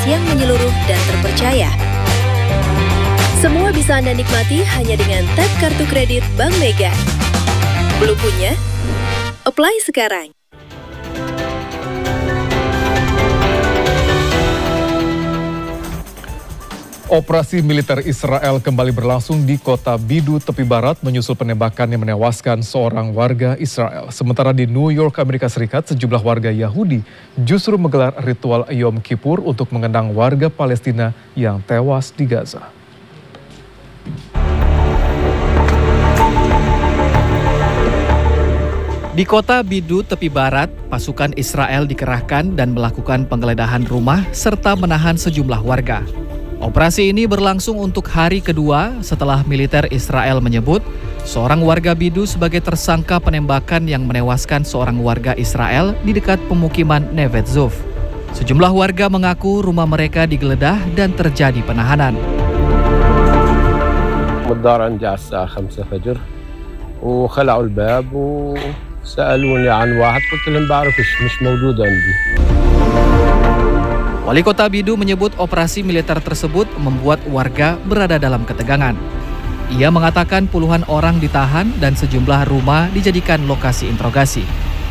yang menyeluruh dan terpercaya. Semua bisa Anda nikmati hanya dengan tap kartu kredit Bank Mega. Belum punya? Apply sekarang. Operasi militer Israel kembali berlangsung di kota Bidu, tepi barat, menyusul penembakan yang menewaskan seorang warga Israel. Sementara di New York, Amerika Serikat, sejumlah warga Yahudi justru menggelar ritual Yom Kippur untuk mengenang warga Palestina yang tewas di Gaza. Di kota Bidu, tepi barat, pasukan Israel dikerahkan dan melakukan penggeledahan rumah serta menahan sejumlah warga. Operasi ini berlangsung untuk hari kedua setelah militer Israel menyebut seorang warga Bidu sebagai tersangka penembakan yang menewaskan seorang warga Israel di dekat pemukiman Neve Dzof. Sejumlah warga mengaku rumah mereka digeledah dan terjadi penahanan. الدار عندي على الساعة 5 فجر وخلعوا الباب وسألوني عن واحد قلت لهم بعرفش مش موجود عندي. Wali Kota Bidu menyebut operasi militer tersebut membuat warga berada dalam ketegangan. Ia mengatakan puluhan orang ditahan dan sejumlah rumah dijadikan lokasi interogasi.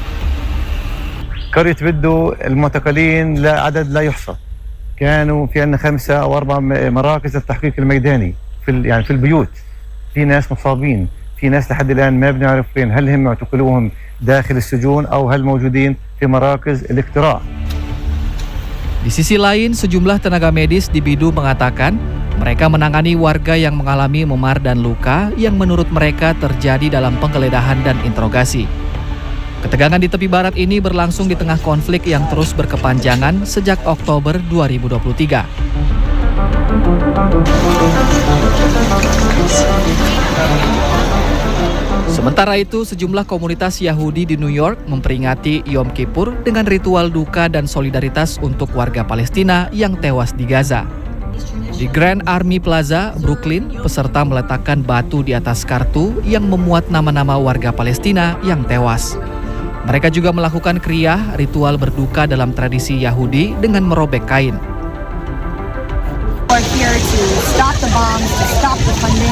قرية بدو المعتقلين لا عدد لا يحصى. كانوا في عندنا 5 أو 4 مراكز التحقيق الميداني في البيوت. في ناس مصابين، في ناس لحد الآن ما بنعرف فين، هل هم اعتقلوهم داخل السجون أو هل موجودين في مراكز الاقتراع. Di sisi lain, sejumlah tenaga medis di Bidu mengatakan mereka menangani warga yang mengalami memar dan luka yang menurut mereka terjadi dalam penggeledahan dan interogasi. Ketegangan di tepi barat ini berlangsung di tengah konflik yang terus berkepanjangan sejak Oktober 2023. Sementara itu, sejumlah komunitas Yahudi di New York memperingati Yom Kippur dengan ritual duka dan solidaritas untuk warga Palestina yang tewas di Gaza. Di Grand Army Plaza, Brooklyn, peserta meletakkan batu di atas kartu yang memuat nama-nama warga Palestina yang tewas. Mereka juga melakukan kriyah, ritual berduka dalam tradisi Yahudi dengan merobek kain. We're here to stop the bombs, to stop the funding,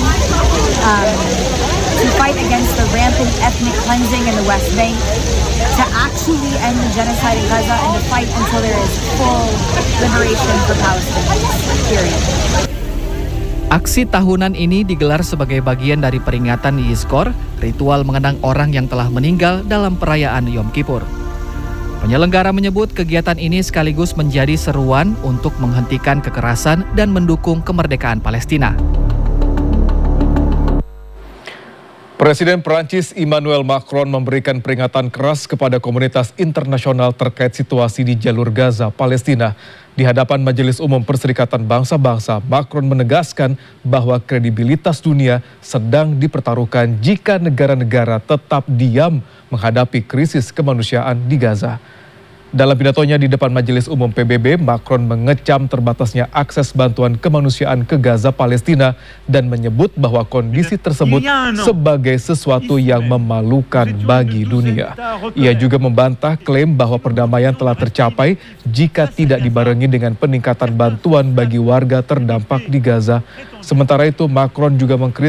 to fight against the rampant ethnic cleansing in the West Bank, to actually end the genocide in Gaza, and to fight until there is full liberation for Palestinians, period. Aksi tahunan ini digelar sebagai bagian dari peringatan Yizkor, ritual mengenang orang yang telah meninggal dalam perayaan Yom Kippur. Penyelenggara menyebut kegiatan ini sekaligus menjadi seruan untuk menghentikan kekerasan dan mendukung kemerdekaan Palestina. Presiden Prancis Emmanuel Macron memberikan peringatan keras kepada komunitas internasional terkait situasi di jalur Gaza, Palestina. Di hadapan Majelis Umum Perserikatan Bangsa-Bangsa, Macron menegaskan bahwa kredibilitas dunia sedang dipertaruhkan jika negara-negara tetap diam menghadapi krisis kemanusiaan di Gaza. Dalam pidatonya di depan Majelis Umum PBB, Macron mengecam terbatasnya akses bantuan kemanusiaan ke Gaza, Palestina, dan menyebut bahwa kondisi tersebut sebagai sesuatu yang memalukan bagi dunia. Ia juga membantah klaim bahwa perdamaian telah tercapai jika tidak dibarengi dengan peningkatan bantuan bagi warga terdampak di Gaza. Sementara itu, Macron juga mengkritik